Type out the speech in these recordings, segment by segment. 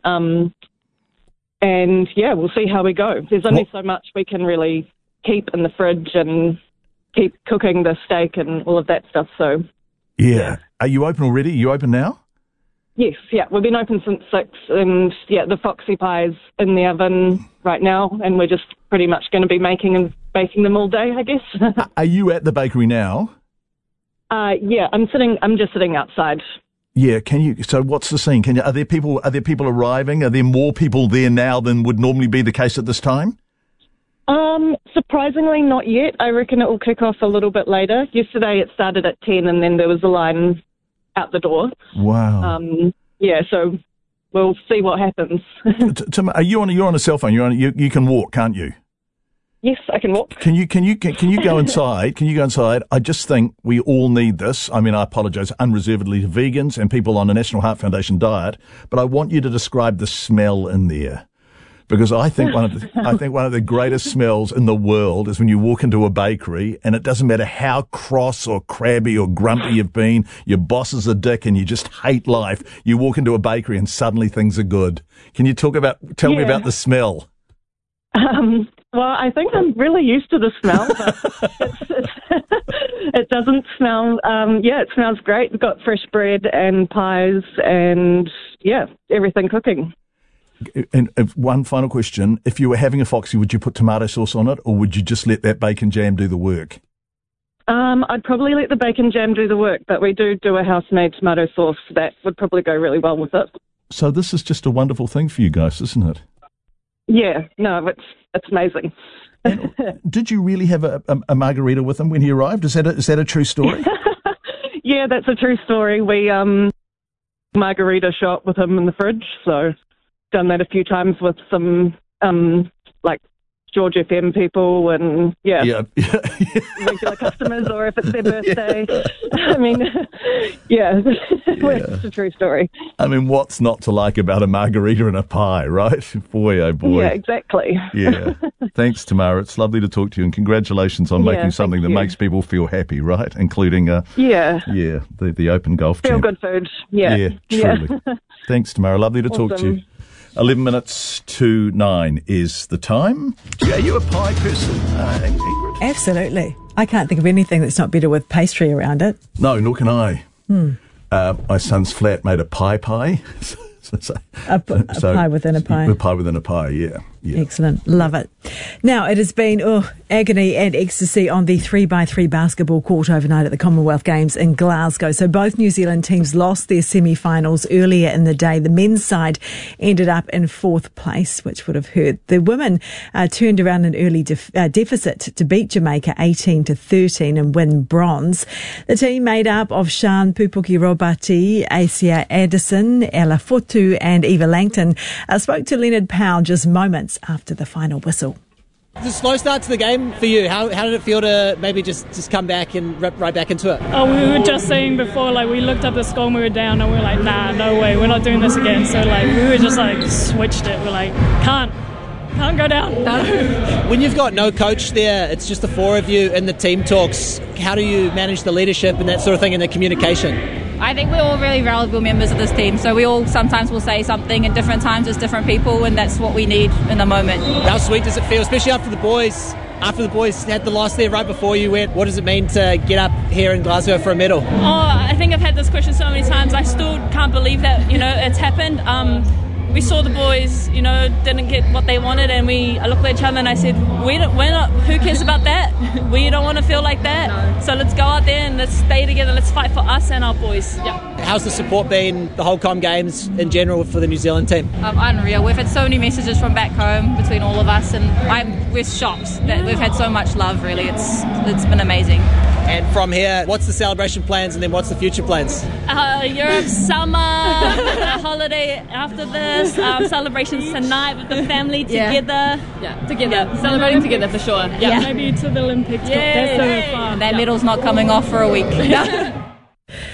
And yeah, we'll see how we go. There's only so much we can really keep in the fridge and keep cooking the steak and all of that stuff. So yeah. Are you open already? Are you open now? Yes, yeah. We've been open since 6, and yeah, the Foxy Pie's in the oven right now, and we're just pretty much going to be making and baking them all day, I guess. Are you at the bakery now? Yeah, I'm just sitting outside. Yeah, so what's the scene? Are there people arriving? Are there more people there now than would normally be the case at this time? Surprisingly not yet. I reckon it will kick off a little bit later. Yesterday it started at 10 and then there was a line out the door. Wow. Yeah, so we'll see what happens. You're on a cell phone. You can walk, can't you? Yes, I can walk. Can you go inside? Can you go inside? I just think we all need this. I mean, I apologise unreservedly to vegans and people on a National Heart Foundation diet, but I want you to describe the smell in there, because I think one of the greatest smells in the world is when you walk into a bakery and it doesn't matter how cross or crabby or grumpy you've been, your boss is a dick and you just hate life. You walk into a bakery and suddenly things are good. Can you tell me about the smell? Well, I think I'm really used to the smell, but it doesn't smell, it smells great. We've got fresh bread and pies and, everything cooking. And one final question. If you were having a Foxy, would you put tomato sauce on it, or would you just let that bacon jam do the work? I'd probably let the bacon jam do the work, but we do a house-made tomato sauce that would probably go really well with it. So this is just a wonderful thing for you guys, isn't it? Yeah, no, it's amazing. Did you really have a margarita with him when he arrived? Is that a true story? Yeah, that's a true story. We margarita shot with him in the fridge, so done that a few times with some George FM people and regular customers, or if it's their birthday. I mean, it's a true story. I mean, what's not to like about a margarita and a pie, right? Boy, oh boy. Yeah, exactly. Yeah. Thanks, Tamara. It's lovely to talk to you, and congratulations on making something that makes people feel happy, right? Including the open golf feel champ. good food. Yeah, truly. Thanks, Tamara. Lovely to talk to you. 11 minutes to 9 is the time. Are you a pie person, Ingrid? Absolutely. I can't think of anything that's not better with pastry around it. No, nor can I. My son's flat made a pie. A pie within a pie. A pie within a pie, yeah. Excellent. Love it. Now, it has been agony and ecstasy on the 3x3 basketball court overnight at the Commonwealth Games in Glasgow. So both New Zealand teams lost their semi-finals earlier in the day. The men's side ended up in 4th place, which would have hurt. The women turned around an early deficit to beat Jamaica 18-13 and win bronze. The team made up of Sian Pupuki-Robati, Asia Addison, Ella Fotu and Eva Langton spoke to Leonard Powell just moments after the final whistle. The slow start to the game for you, how did it feel to maybe just come back and rip right back into it? Oh, we were just saying before, we looked up the score and we were down and we were like, nah, no way, we're not doing this again. So we were just switched it. We're like, can't go down. No. When you've got no coach there, it's just the 4 of you in the team talks. How do you manage the leadership and that sort of thing and the communication? I think we're all really valuable members of this team, so we all sometimes will say something at different times as different people, and that's what we need in the moment. How sweet does it feel, especially after the boys had the loss there right before you went? What does it mean to get up here in Glasgow for a medal? I think I've had this question so many times. I still can't believe that it's happened. We saw the boys, didn't get what they wanted, and I looked at each other and I said, we're not, who cares about that? We don't want to feel like that. No. So let's go out there and let's stay together. Let's fight for us and our boys. Yeah. How's the support been, the whole Com Games in general for the New Zealand team? Unreal. We've had so many messages from back home between all of us, and we're shocked that we've had so much love, really. It's been amazing. And from here, what's the celebration plans, and then what's the future plans? Europe, summer, a holiday after this, celebrations tonight with the family together. Yeah, together. Celebrating together for sure. Yeah. Maybe to the Olympics. Yeah. That's so fun. That medal's not coming off for a week.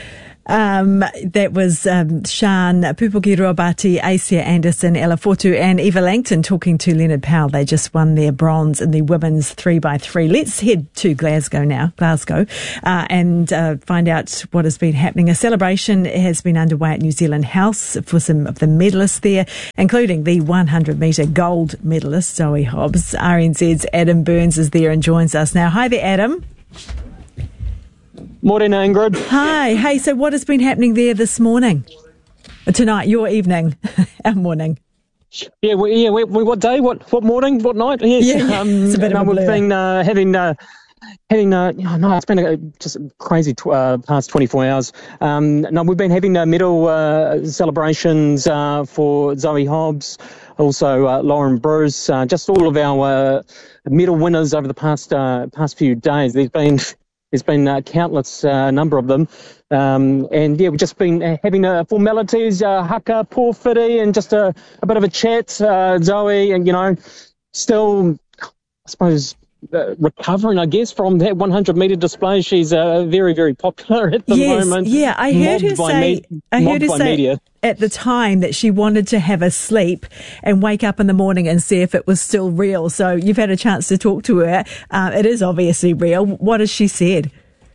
That was Sian Pupuki-Robati, Asia Anderson, Ella Fortu and Eva Langton talking to Leonard Powell. They just won their bronze in the women's 3x3. Let's head to Glasgow, and find out what has been happening. A celebration has been underway at New Zealand House for some of the medalists there, including the 100-metre gold medalist Zoe Hobbs. RNZ's Adam Burns is there and joins us now. Hi there, Adam. Morning, Ingrid. Hi. Hey, so what has been happening there this morning? Tonight, your evening, our morning. Yeah, what day, what morning, what night? Yes. It's a bit of a blur. We've been it's been just crazy past 24 hours. We've been having medal celebrations for Zoe Hobbs, also Lauren Bruce, just all of our medal winners over the past few days. There's been countless number of them. We've just been having formalities, haka, pōwhiri, and just a bit of a chat. Zoe, and, still, I suppose, recovering, I guess, from that 100-metre display. She's very, very popular at the moment. Yeah, I heard her say at the time that she wanted to have a sleep and wake up in the morning and see if it was still real. So you've had a chance to talk to her. It is obviously real. What has she said?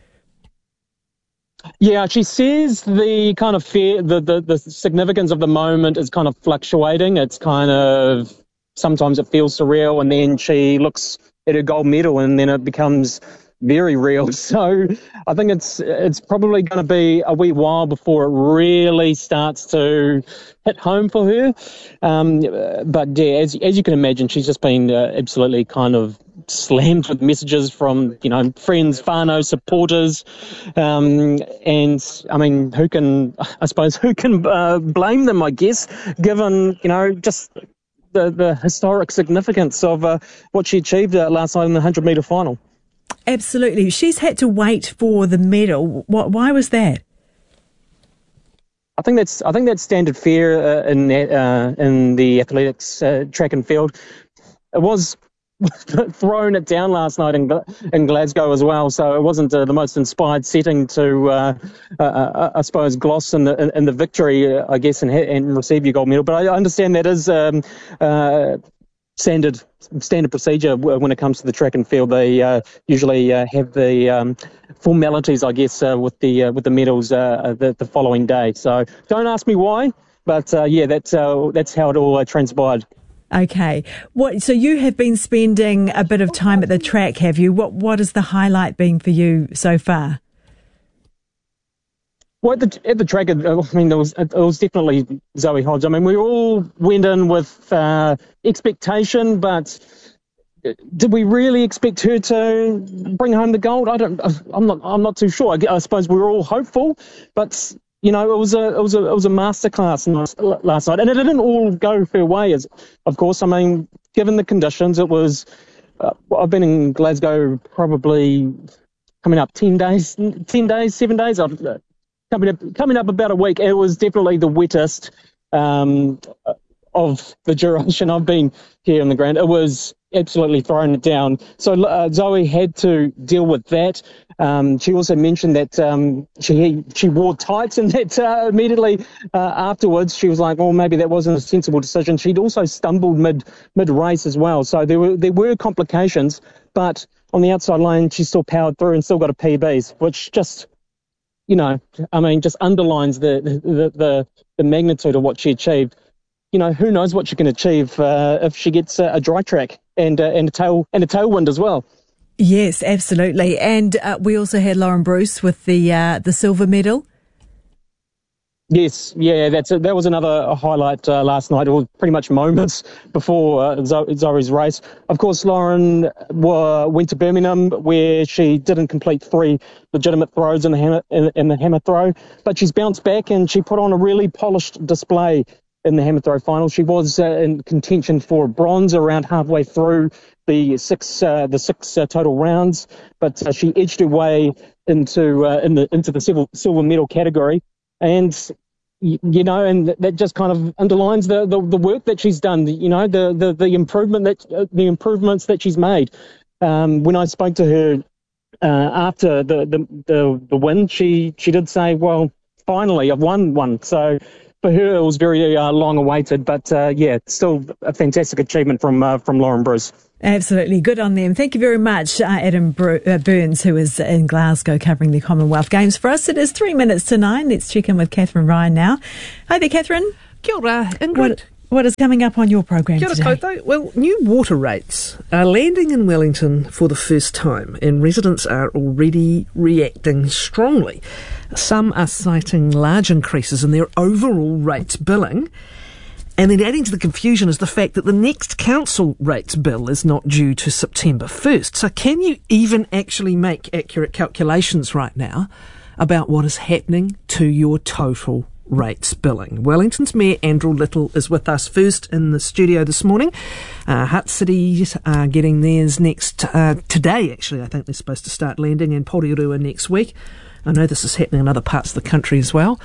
Yeah, she says the kind of the significance of the moment is kind of fluctuating. It's kind of, sometimes it feels surreal, and then she looks at her gold medal and then it becomes very real. So I think it's probably going to be a wee while before it really starts to hit home for her. But yeah, as you can imagine, she's just been absolutely kind of slammed with messages from, friends, whānau, supporters. And I mean, who can blame them, I guess, given, just the historic significance of what she achieved last night in the 100-metre final. Absolutely. She's had to wait for the medal. Why was that? I think that's standard fare in the athletics track and field. It was thrown it down last night in Glasgow as well, so it wasn't the most inspired setting to, I suppose, gloss in the victory, I guess, and receive your gold medal. But I understand that is standard procedure when it comes to the track and field. They usually have the formalities, I guess, with the medals the following day. So don't ask me why, but that's how it all transpired. Okay. So you have been spending a bit of time at the track, have you? What has the highlight been for you so far? Well, at the track, I mean, it was definitely Zoe Hobbs. I mean, we all went in with expectation, but did we really expect her to bring home the gold? I'm not too sure. I suppose we were all hopeful, but it was a masterclass last night, and it didn't all go her way. Of course, I mean, given the conditions, it was. I've been in Glasgow probably coming up 7 days. Coming up about a week. It was definitely the wettest of the duration I've been here on the ground. It was absolutely throwing it down. So Zoe had to deal with that. She also mentioned that she wore tights, and that immediately afterwards she was like, "Well, maybe that wasn't a sensible decision." She'd also stumbled mid race as well. So there were complications, but on the outside lane she still powered through and still got a PBs, which just just underlines the magnitude of what she achieved. Who knows what she can achieve if she gets a dry track and a tailwind as well. Yes, absolutely. And we also had Lauren Bruce with the silver medal. Yes, yeah, that was another highlight last night. It was pretty much moments before Zoe's race. Of course, Lauren went to Birmingham, where she didn't complete 3 legitimate throws in the hammer throw, but she's bounced back and she put on a really polished display in the hammer throw final. She was in contention for bronze around halfway through the six total rounds, but she edged her way into the silver medal category. And and that just kind of underlines the work that she's done. The improvements that she's made. When I spoke to her after the win, she did say, well, finally, I've won one. So for her, it was very long awaited, but still a fantastic achievement from Lauren Bruce. Absolutely. Good on them. Thank you very much, Adam Burns, who is in Glasgow covering the Commonwealth Games for us. It is 3 minutes to 9. Let's check in with Catherine Ryan now. Hi there, Catherine. Kia ora, Ingrid. What is coming up on your program Kia ora today? koutou. Well, new water rates are landing in Wellington for the first time, and residents are already reacting strongly. Some are citing large increases in their overall rates billing. And then adding to the confusion is the fact that the next council rates bill is not due to September 1st. So can you even actually make accurate calculations right now about what is happening to your total rates billing? Wellington's Mayor Andrew Little is with us first in the studio this morning. Hutt City are getting theirs next today, actually. I think they're supposed to start landing, and Porirua next week. I know this is happening in other parts of the country as well.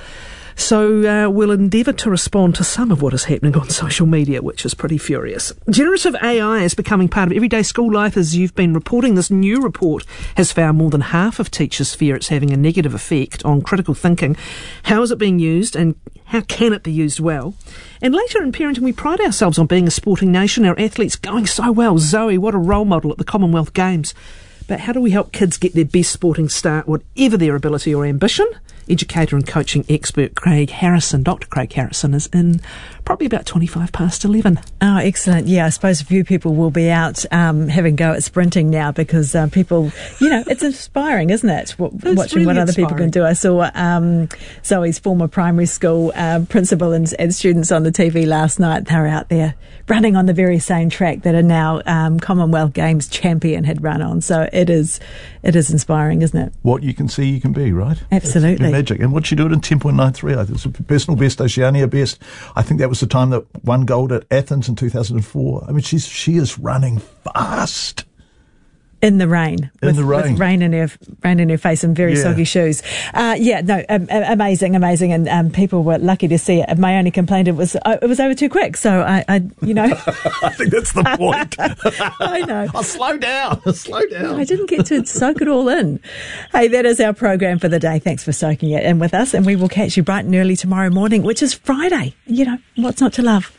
So we'll endeavour to respond to some of what is happening on social media, which is pretty furious. Generative AI is becoming part of everyday school life, as you've been reporting. This new report has found more than half of teachers fear it's having a negative effect on critical thinking. How is it being used, and how can it be used well? And later in parenting, we pride ourselves on being a sporting nation. Our athletes going so well. Zoe, what a role model at the Commonwealth Games. But how do we help kids get their best sporting start, whatever their ability or ambition? Educator and coaching expert Craig Harrison. Dr. Craig Harrison is in probably about 25 past 11. Oh, excellent. Yeah, I suppose a few people will be out having a go at sprinting now because people, it's inspiring, isn't it? Watching really what other people inspiring. can do. I saw Zoe's former primary school principal and students on the TV last night. They were out there running on the very same track that a now Commonwealth Games champion had run on. So it is inspiring, isn't it? What you can see, you can be, right? Absolutely. It's magic. And what she do it in 10.93. I think it was a personal best, Oceania best. I think that was the time that won gold at Athens in 2004. I mean, she is running fast. In the rain. With rain in her face and very soggy shoes. Amazing. And people were lucky to see it. My only complaint, it was over too quick. So I I think that's the point. I know. Oh, slow down. I didn't get to soak it all in. Hey, that is our program for the day. Thanks for soaking it in with us. And we will catch you bright and early tomorrow morning, which is Friday. What's not to love?